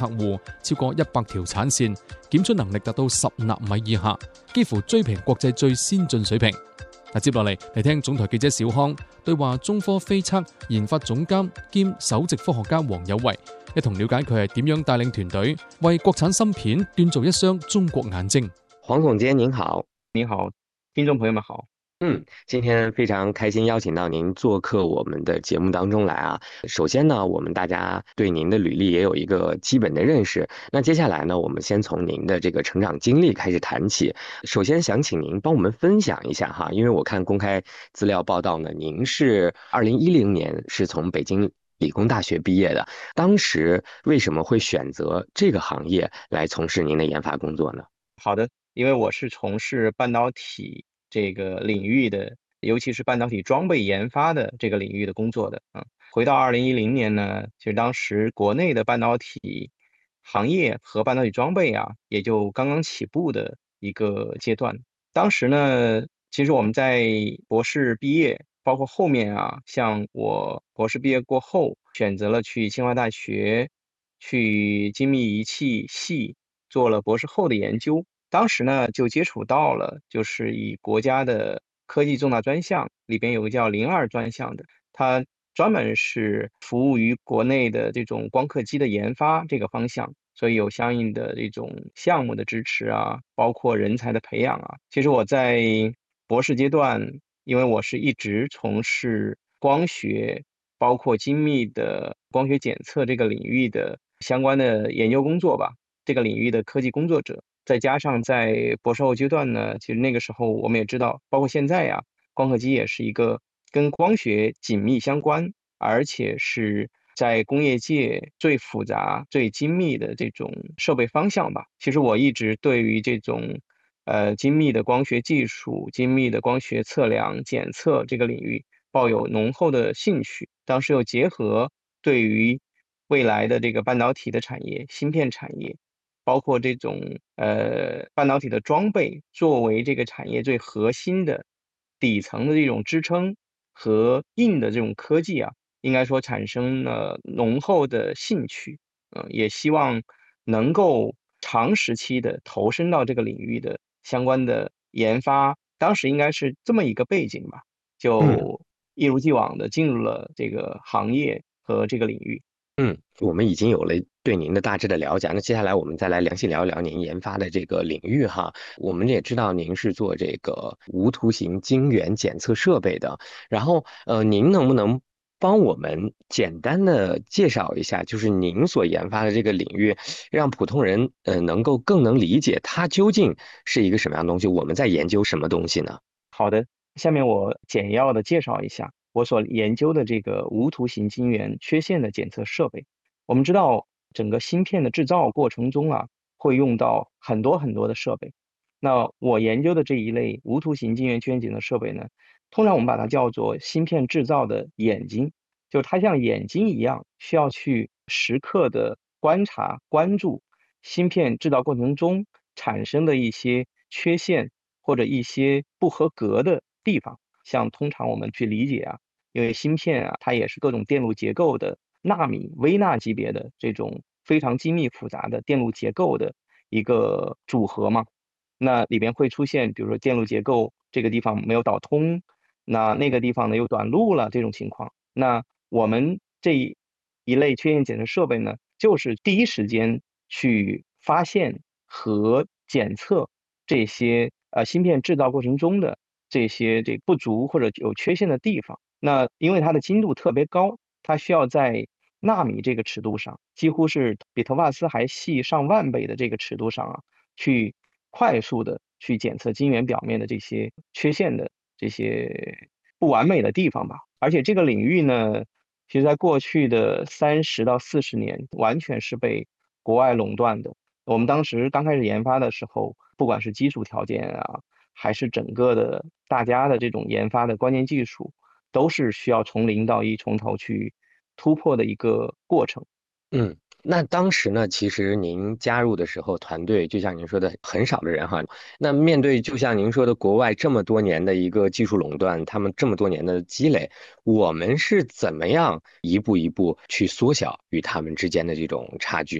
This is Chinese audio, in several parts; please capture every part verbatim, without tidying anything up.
客戶，超過一百條產線，檢出能力達到十納米以下，幾乎追平國際最先進水平。接落嚟嚟聽總台記者小康對話中科飛測研發總監兼首席科學家黃有為，一同了解佢係點樣帶領團隊為國產芯片鍛造一雙中國眼睛。 黃總監您好。 您好，聽眾朋友們好。 嗯，今天非常開心邀請到您做客我們的節目當中來啊。首先呢，我們大家對您的履歷也有一個基本的認識。那接下來呢，我們先從您的這個成長經歷開始談起。首先想請您幫我們分享一下哈，因為我看公開資料報道呢，您是二零一零年是從北京理工大學畢業的。當時為什麼會選擇這個行業來從事您的研發工作呢？ 好的，因為我是從事半導體這個領域的，尤其是半導體裝備研發的這個領域的工作的。嗯，回到二零一零年呢，其實當時國內的半導體行業和半導體裝備啊，也就剛剛起步的一個階段。當時呢，其實我們在博士畢業，包括後面啊，像我博士畢業過後，選擇了去清華大學，去精密儀器系做了博士後的研究。當時呢，就接觸到了，就是以國家的科技重大專項裏邊有個叫零二專項的，它專門是服務於國內的這種光刻機的研發這個方向，所以有相應的這種項目的支持啊，包括人才的培養啊。其實我在博士階段，因為我是一直從事光學，包括精密的光學檢測這個領域的相關的研究工作吧，這個領域的科技工作者。再加上在博士後階段呢，其實那個時候我們也知道，包括現在呀，光刻機也是一個跟光學緊密相關，而且是在工業界最複雜、最精密的這種設備方向吧。其實我一直對於這種呃精密的光學技術、精密的光學測量、檢測這個領域抱有濃厚的興趣。當時又結合對於未來的這個半導體的產業、芯片產業，包括這種呃半導體的裝備作為這個產業最核心的底層的這種支撐和硬的這種科技啊，應該說產生了濃厚的興趣，嗯、呃，也希望能夠長時期的投身到這個領域的相關的研發。當時應該是這麼一個背景吧，就一如既往的進入了這個行業和這個領域。 嗯，我們已經有了對您的大致的了解，那接下來我們再來詳細聊一聊您研發的這個領域哈。我們也知道您是做這個無圖形晶圓檢測設備的，然後呃，您能不能幫我們簡單的介紹一下，就是您所研發的這個領域，讓普通人呃能夠更能理解它究竟是一個什麼樣的東西，我們在研究什麼東西呢？ 好的，下面我簡要的介紹一下我所研究的這個無圖形晶圓缺陷的檢測設備。我們知道整個芯片的製造過程中啊，會用到很多很多的設備。那我研究的這一類無圖形晶圓缺陷檢測設備呢，通常我們把它叫做芯片製造的眼睛，就是它像眼睛一樣，需要去時刻的觀察、關注芯片製造過程中產生的一些缺陷或者一些不合格的地方。像通常我們去理解啊，因為芯片啊，它也是各種電路結構的納米、微納級別的這種非常精密複雜的電路結構的一個組合嘛。那裡邊會出現，比如說電路結構這個地方沒有導通，那那個地方呢又短路了這種情況。那我們這一類缺陷檢測設備呢，就是第一時間去發現和檢測這些呃芯片製造過程中的這些這不足或者有缺陷的地方。那因為它的精度特別高，它需要在納米這個尺度上，幾乎是比頭髮絲還細上萬倍的這個尺度上啊，去快速的去檢測晶圓表面的這些缺陷的這些不完美的地方吧。而且這個領域呢，其實在過去的三十到四十年，完全是被國外壟斷的。我們當時剛開始研發的時候，不管是基礎條件啊，還是整個的大家的這種研發的關鍵技術，都是需要從零到一從頭去突破的一個過程。 嗯，那當時呢，其實您加入的時候，團隊就像您說的很少的人哈。那面對就像您說的國外這麼多年的一個技術壟斷，他們這麼多年的積累，我們是怎麼樣一步一步去縮小與他們之間的這種差距呢？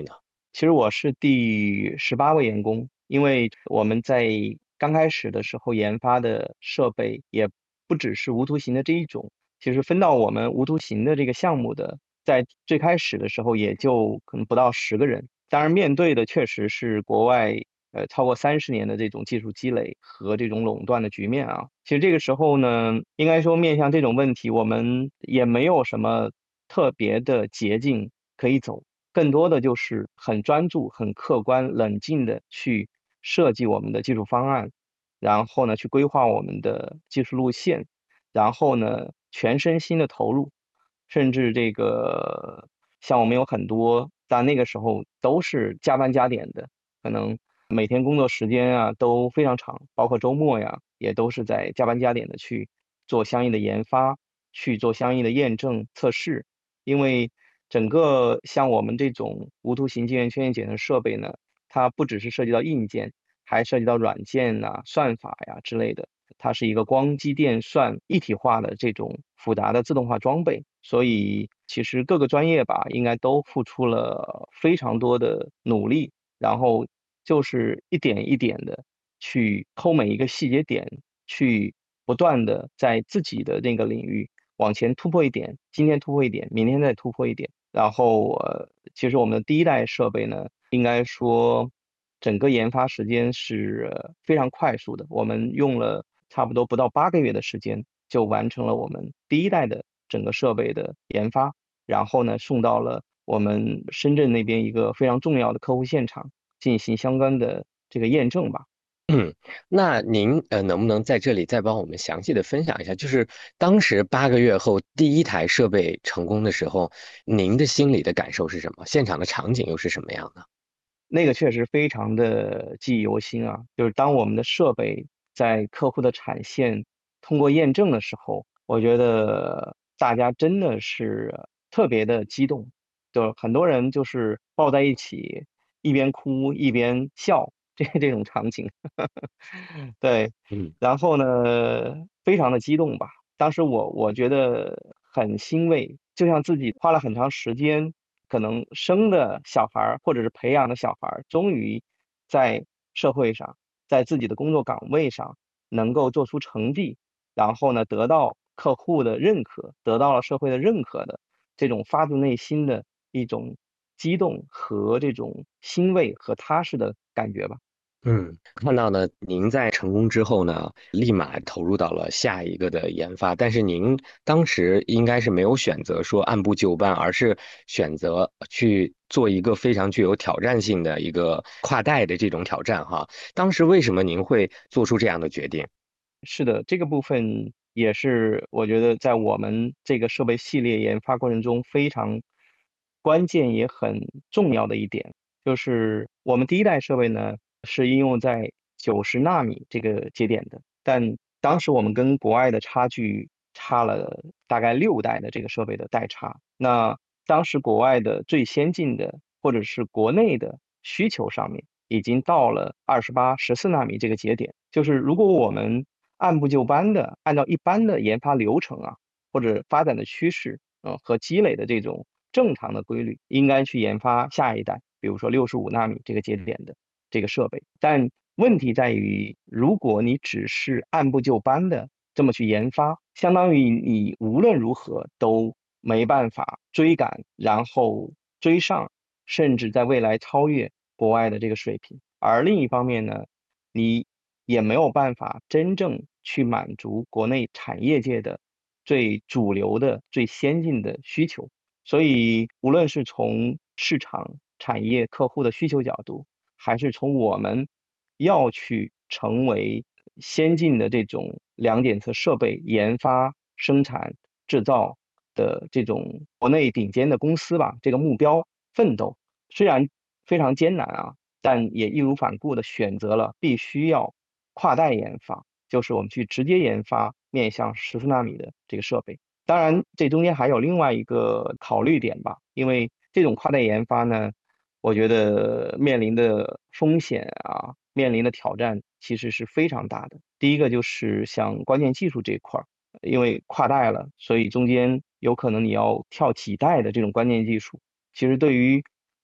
其实我是第十八位员工，因为我们在刚开始的时候研发的设备也不只是无图形的这一种，其实分到我们无图形的这个项目的，在最开始的时候也就可能不到十个人。当然，面对的确实是国外呃超过三十年的这种技术积累和这种垄断的局面啊。其实这个时候呢，应该说面向这种问题，我们也没有什么特别的捷径可以走。更多的就是很专注、很客观、冷静的去设计我们的技术方案，然后呢，去规划我们的技术路线，然后呢，全身心的投入，甚至这个像我们有很多在那个时候都是加班加点的，可能每天工作时间啊都非常长，包括周末呀，也都是在加班加点的去做相应的研发，去做相应的验证测试。因为整个像我们这种无图形镜圆缺陷检测设备呢，它不只是涉及到硬件，还涉及到软件呐、算法呀之类的。它是一个光机电算一体化的这种复杂的自动化装备，所以其实各个专业吧，应该都付出了非常多的努力，然后就是一点一点的去抠每一个细节点，去不断的在自己的那个领域往前突破一点，今天突破一点，明天再突破一点。然后呃，其实我们的第一代设备呢，应该说整个研发时间是呃非常快速的，我们用了差不多不到八个月的时间就完成了我们第一代的整个设备的研发，然后呢送到了我们深圳那边一个非常重要的客户现场进行相关的这个验证吧。 嗯，那您呃能不能在这里再帮我们详细的分享一下，就是当时八个月后第一台设备成功的时候，您的心里的感受是什么？现场的场景又是什么样的？ 那个确实非常的记忆犹新啊，就是当我们的设备在客户的产线通过验证的时候，我觉得大家真的是特别的激动，就很多人就是抱在一起，一边哭一边笑，这这种场景，对， 嗯。 然后呢，非常的激动吧。当时我我觉得很欣慰，就像自己花了很长时间，可能生的小孩儿或者是培养的小孩儿，终于在社会上，在自己的工作岗位上能够做出成绩，然后呢，得到客户的认可，得到了社会的认可的这种发自内心的一种激动和这种欣慰和踏实的感觉吧。 嗯，看到呢，您在成功之后呢，立马投入到了下一个的研发，但是您当时应该是没有选择说按部就班，而是选择去做一个非常具有挑战性的一个跨代的这种挑战哈。当时为什么您会做出这样的决定？ 是的，这个部分也是我觉得在我们这个设备系列研发过程中非常关键也很重要的一点，就是我们第一代设备呢是应用在九十纳米这个节点的，但当时我们跟国外的差距差了大概六代的这个设备的代差。那当时国外的最先进的或者是国内的需求上面，已经到了二十八、十四纳米这个节点。就是如果我们按部就班的按照一般的研发流程啊，或者发展的趋势，呃和积累的这种正常的规律，应该去研发下一代，比如说六十五纳米这个节点的这个设备。但问题在于，如果你只是按部就班的这么去研发，相当于你无论如何都没办法追赶，然后追上，甚至在未来超越国外的这个水平。而另一方面呢，你也没有办法真正去满足国内产业界的最主流的、最先进的需求。所以，无论是从市场、产业、客户的需求角度，还是从我们要去成为先进的这种量检测设备研发、生产、制造的这种国内顶尖的公司吧，这个目标奋斗，虽然非常艰难啊，但也义无反顾地选择了必须要跨代研发，就是我们去直接研发面向十四纳米的这个设备。当然，这中间还有另外一个考虑点吧，因为这种跨代研发呢，我觉得面临的风险啊，面临的挑战其实是非常大的。第一个就是像关键技术这一块儿，因为跨代了，所以中间有可能你要跳几代的这种关键技术，其实对于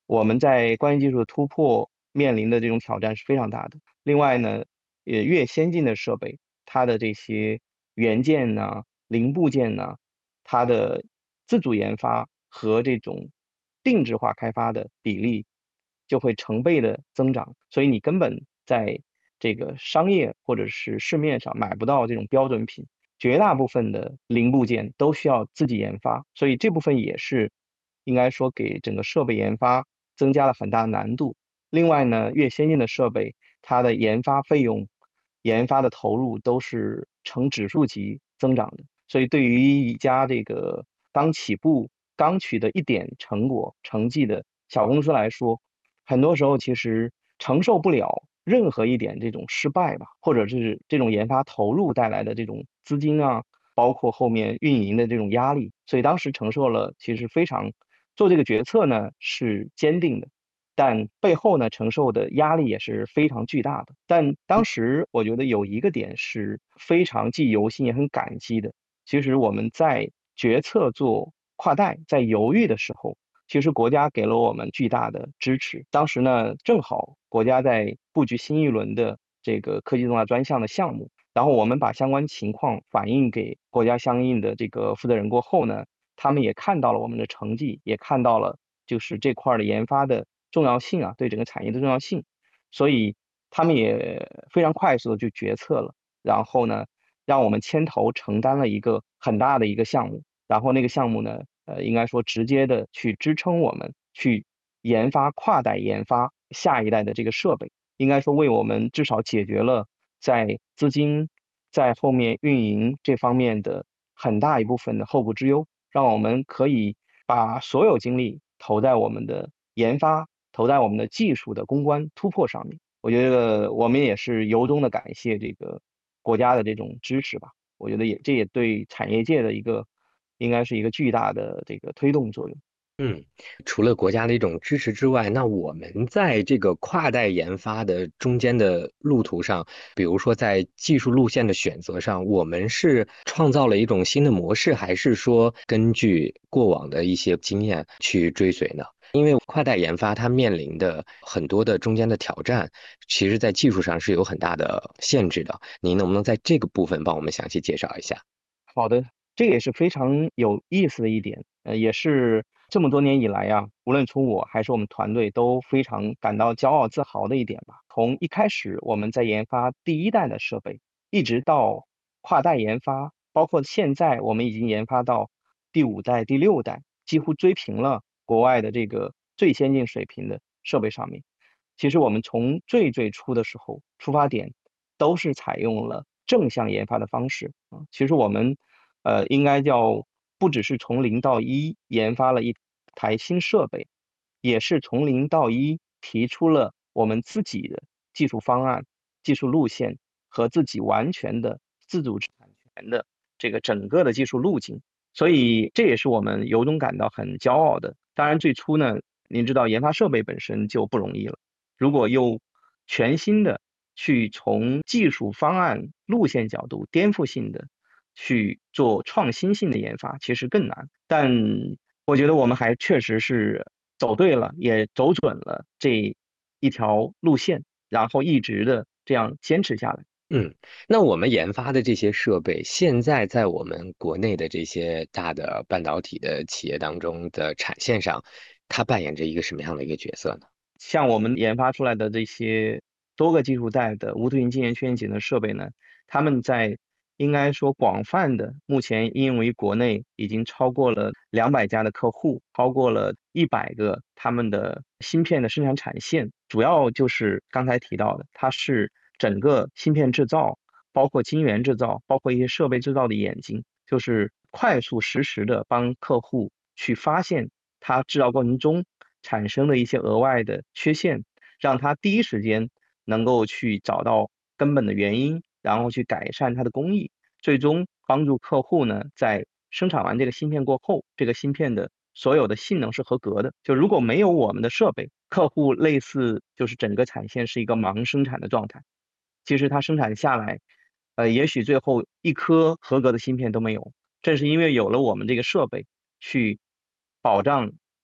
我们在关键技术的突破面临的这种挑战是非常大的。另外呢，也越先进的设备，它的这些元件呐、零部件呐、它的自主研发和这种定制化开发的比例就会成倍的增长，所以你根本在这个商业或者是市面上买不到这种标准品，绝大部分的零部件都需要自己研发，所以这部分也是应该说给整个设备研发增加了很大难度。另外呢，越先进的设备，它的研发费用、研发的投入都是呈指数级增长的。所以对于一家这个刚起步、刚取得一点成果、成绩的小公司来说，很多时候其实承受不了任何一点这种失败吧，或者是这种研发投入带来的这种资金啊，包括后面运营的这种压力。所以当时承受了其实非常做这个决策呢是坚定的，但背后呢承受的压力也是非常巨大的。但当时我觉得有一个点是非常既忧心也很感激的，其实我们在决策做跨代，在犹豫的时候，其实国家给了我们巨大的支持。当时呢，正好国家在布局新一轮的这个科技重大专项的项目，然后我们把相关情况反映给国家相应的这个负责人过后呢，他们也看到了我们的成绩，也看到了就是这块的研发的重要性啊，对整个产业的重要性，所以他们也非常快速的就决策了，然后呢，让我们牵头承担了一个很大的一个项目，然后那个项目呢，呃，应该说直接的去支撑我们去研发跨代研发下一代的这个设备，应该说为我们至少解决了在资金在后面运营这方面的很大一部分的后顾之忧，让我们可以把所有精力投在我们的研发、投在我们的技术的攻关突破上面。我觉得我们也是由衷的感谢这个国家的这种支持吧。我觉得也这也对产业界的一个应该是一个巨大的这个推动作用。 嗯，除了国家的一种支持之外，那我们在这个跨代研发的中间的路途上，比如说在技术路线的选择上，我们是创造了一种新的模式，还是说根据过往的一些经验去追随呢？因为跨代研发它面临的很多的中间的挑战，其实在技术上是有很大的限制的。您能不能在这个部分帮我们详细介绍一下？ 好的，这也是非常有意思的一点，呃，也是这么多年以来呀，无论从我还是我们团队都非常感到骄傲自豪的一点吧。从一开始我们在研发第一代的设备，一直到跨代研发，包括现在我们已经研发到第五代、第六代，几乎追平了国外的这个最先进水平的设备上面。其实我们从最最初的时候出发点都是采用了正向研发的方式啊。其实我们呃应该叫不只是从零到一研发了一台新设备，也是从零到一提出了我们自己的技术方案、技术路线和自己完全的自主产权的这个整个的技术路径。所以这也是我们由衷感到很骄傲的。当然最初呢，您知道研发设备本身就不容易了。如果又全新的去从技术方案、路线角度颠覆性的去做创新性的研发，其实更难。但我觉得我们还确实是走对了，也走准了这一条路线，然后一直的这样坚持下来。 嗯，那我们研发的这些设备，现在在我们国内的这些大的半导体的企业当中的产线上，它扮演着一个什么样的一个角色呢？ 像我们研发出来的这些多个技术带的无图形晶圆缺陷检测设备呢，他们在应该说广泛的目前应用于国内已经超过了两百家的客户，超过了一百个他们的芯片的生产产线，主要就是刚才提到的，它是整个芯片制造，包括晶圆制造，包括一些设备制造的眼睛，就是快速实时的帮客户去发现它制造过程中产生的一些额外的缺陷，让他第一时间能够去找到根本的原因，然后去改善它的工艺，最终帮助客户呢在生产完这个芯片过后，这个芯片的所有的性能是合格的。就如果没有我们的设备，客户类似就是整个产线是一个盲生产的状态，其实它生产下来，呃，也许最后一颗合格的芯片都没有。正是因为有了我们这个设备，去保障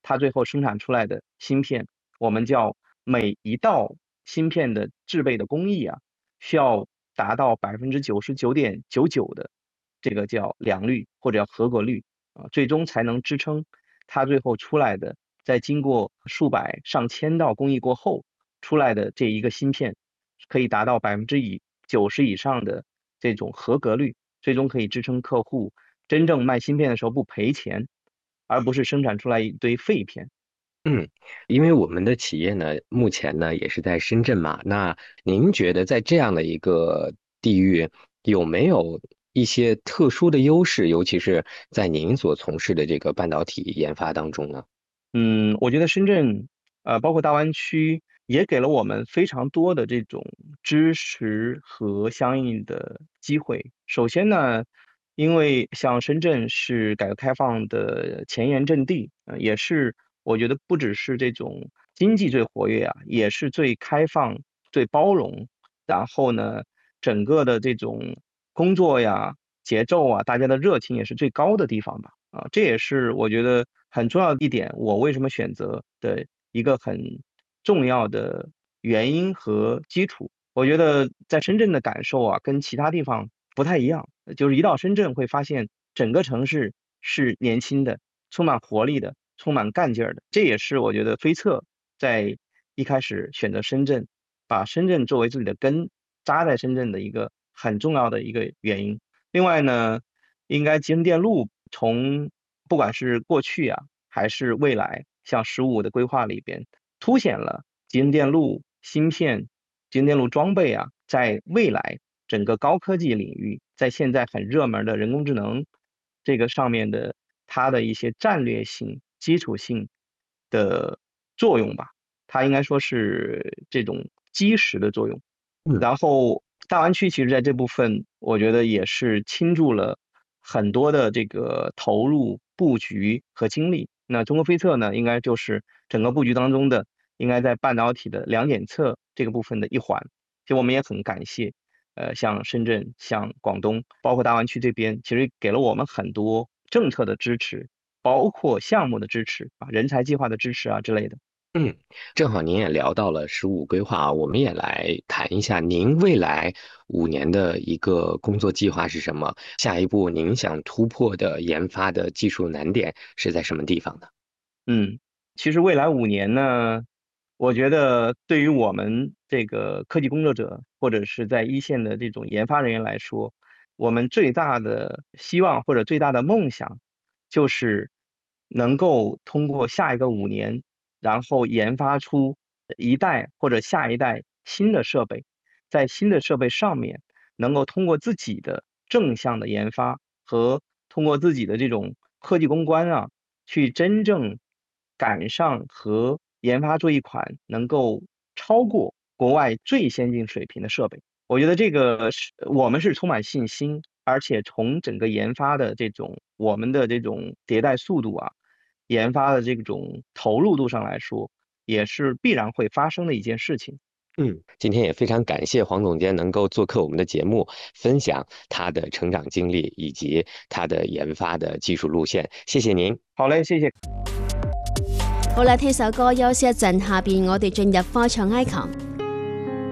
它最后生产出来的芯片，我们叫每一道芯片的制备的工艺啊，需要达到百分之九十九点九九的这个叫良率或者叫合格率啊，最终才能支撑它最后出来的，在经过数百上千道工艺过后出来的这一个芯片，可以达到百分之以九十以上的这种合格率，最终可以支撑客户真正卖芯片的时候不赔钱，而不是生产出来一堆废片。 嗯，因为我们的企业呢，目前呢也是在深圳嘛，那您觉得在这样的一个地域，有没有一些特殊的优势，尤其是在您所从事的这个半导体研发当中呢？ 嗯，我觉得深圳，呃，包括大湾区，也给了我们非常多的这种支持和相应的机会。首先呢，因为像深圳是改革开放的前沿阵地，呃，也是我觉得不只是这种经济最活跃啊，也是最开放、最包容，然后呢，整个的这种工作呀、节奏啊，大家的热情也是最高的地方吧。啊，这也是我觉得很重要的一点，我为什么选择的一个很重要的原因和基础。我觉得在深圳的感受啊，跟其他地方不太一样，就是一到深圳会发现整个城市是年轻的、充满活力的、充满干劲儿的。这也是我觉得飞策在一开始选择深圳，把深圳作为自己的根扎在深圳的一个很重要的一个原因。另外呢，应该集成电路从不管是过去啊，还是未来，像十五的规划里边，凸显了集成电路芯片、集成电路装备啊，在未来整个高科技领域，在现在很热门的人工智能这个上面的它的一些战略性、基础性的作用吧。它应该说是这种基石的作用。 嗯。 然后大湾区其实在这部分，我觉得也是倾注了很多的这个投入、布局和精力。那中国飞策呢，应该就是整个布局当中的，应该在半导体的两检测这个部分的一环。其实我们也很感谢，呃，像深圳、像广东，包括大湾区这边，其实给了我们很多政策的支持，包括项目的支持啊、人才计划的支持啊之类的。 嗯，正好您也聊到了十五规划啊，我们也来谈一下您未来五年的一个工作计划是什么？下一步您想突破的研发的技术难点是在什么地方呢？ 嗯，其实未来五年呢，我觉得对于我们这个科技工作者或者是在一线的这种研发人员来说，我们最大的希望或者最大的梦想，就是能够通过下一个五年，然后研发出一代或者下一代新的设备，在新的设备上面，能够通过自己的正向的研发和通过自己的这种科技攻关啊。去真正赶上和研发出一款能够超过国外最先进水平的设备。我觉得这个是我们是充满信心，而且从整个研发的这种我们的这种迭代速度啊，研发的这种投入度上来说，也是必然会发生的一件事情。 嗯，今天也非常感谢黄总监能够做客我们的节目，分享他的成长经歷以及他的研發的技術路線。謝謝您。 好嘞，謝謝。 好啦，聽首歌休息一陣，下邊我哋進入科創 icon。